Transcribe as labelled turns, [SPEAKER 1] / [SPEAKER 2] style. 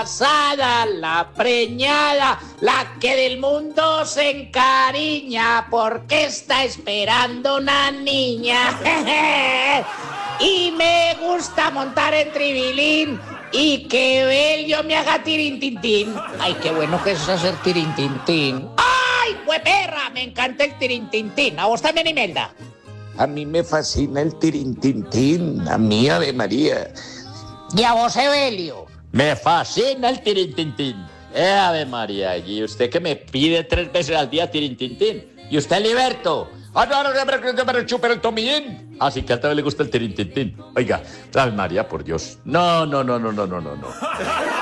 [SPEAKER 1] casada, la preñada, la que del mundo se encariña porque está esperando una niña. Y me gusta montar en tribilín y que Belio me haga tirintintín. Ay, qué bueno que es hacer tirintintín. ¡Ay, perra! Me encanta el tirintintín. ¿A vos también, Imelda?
[SPEAKER 2] A mí me fascina el tirintintín, a mí Ave María.
[SPEAKER 1] ¿Y a vos, Evelio?
[SPEAKER 3] Me fascina el tirintintín. Ave María, y usted que me pide 3 veces al día tirintintín. ¿Y usted, Liberto? No, me chupa el tomillín. Así que a tal vez le gusta el tirintintín. Oiga, Ave María, por Dios. No.